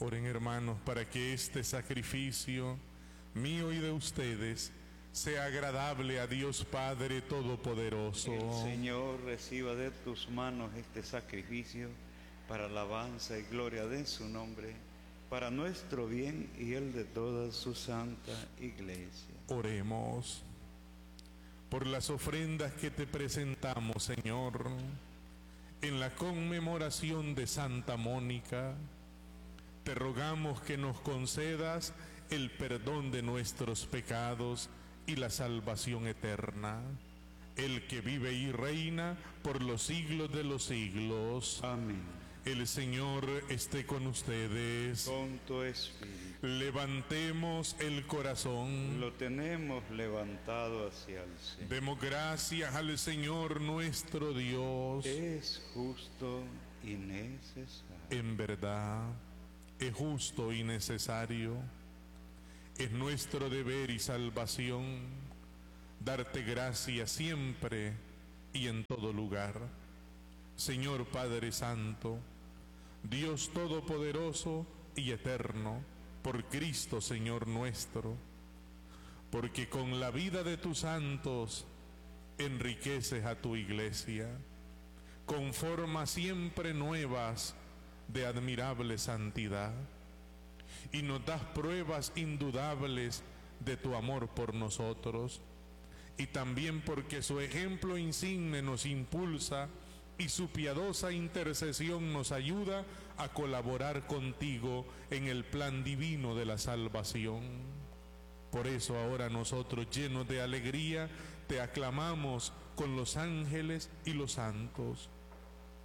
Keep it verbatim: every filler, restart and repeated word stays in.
Oren, hermanos, para que este sacrificio mío y de ustedes sea agradable a Dios Padre Todopoderoso. El Señor reciba de tus manos este sacrificio para alabanza y gloria de su nombre, para nuestro bien y el de toda su santa iglesia. Oremos. Por las ofrendas que te presentamos, Señor, en la conmemoración de Santa Mónica, te rogamos que nos concedas el perdón de nuestros pecados y la salvación eterna. El que vive y reina por los siglos de los siglos. Amén. El Señor esté con ustedes. Con tu espíritu. Levantemos el corazón. Lo tenemos levantado hacia el Señor. Demos gracias al Señor nuestro Dios. Es justo y necesario. En verdad, es justo y necesario. Es nuestro deber y salvación darte gracias siempre y en todo lugar. Señor Padre Santo, Dios Todopoderoso y Eterno, por Cristo Señor nuestro, porque con la vida de tus santos enriqueces a tu iglesia, con formas siempre nuevas de admirable santidad, y nos das pruebas indudables de tu amor por nosotros, y también porque su ejemplo insigne nos impulsa y su piadosa intercesión nos ayuda a colaborar contigo en el plan divino de la salvación. Por eso ahora nosotros, llenos de alegría, te aclamamos con los ángeles y los santos.